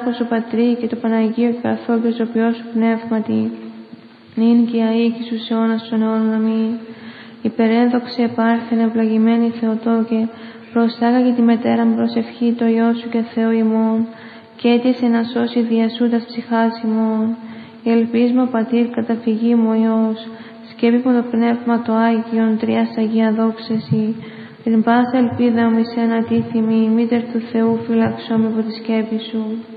Τριάρχο σου Πατρί και το Παναγίο και Καθό και Ζωπιό σου Πνεύματι, νυν και αεί και στους αιώνας των αιώνων. Αμήν. Υπερένδοξε επάρθεν ευλογημένη Θεοτόκε, προστάγαγε τη μετέρα με προσευχή το Υιό σου και Θεό ημών, και έτησε να σώσει διασού τας ψυχάς ημών. Ελπίσμα Πατήρ καταφυγή μου ο Υιός, σκέπη μου το Πνεύμα το Άγιον, Τριάς Αγία δόξαση. Την πάσα ελπίδα μου εις ένα τίθιμη, μήτερ του Θεού φυλαξώ με από τη σκέπη σου.